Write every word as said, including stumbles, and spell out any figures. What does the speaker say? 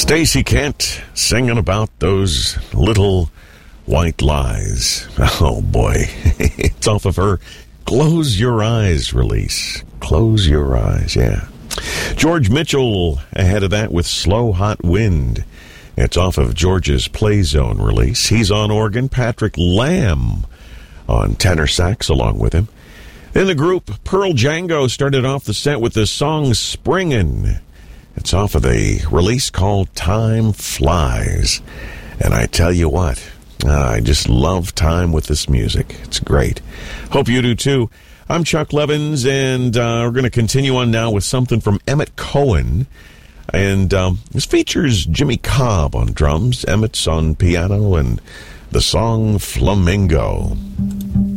Stacey Kent singing about those little white lies. Oh, boy. It's off of her Close Your Eyes release. Close Your Eyes, yeah. George Mitchell ahead of that with Slow Hot Wind. It's off of George's Play Zone release. He's on organ. Patrick Lamb on tenor sax along with him. Then the group Pearl Django started off the set with the song Springin'. It's off of a release called Time Flies. And I tell you what, I just love time with this music. It's great. Hope you do too. I'm Chuck Levins, and uh, we're going to continue on now with something from Emmett Cohen. And um, this features Jimmy Cobb on drums, Emmett's on piano, and the song Flamingo.